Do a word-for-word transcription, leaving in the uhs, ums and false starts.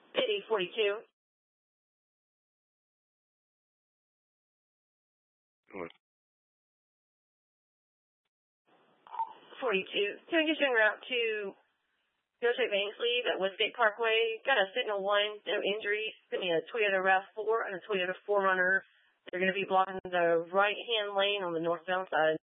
Pity forty-two. What? forty-two. Communication route to Goshen Banksley at Westgate Parkway. Got a Signal one, no injuries. Sent me a Toyota RAV four and a Toyota four runner. They're going to be blocking the right-hand lane on the northbound side.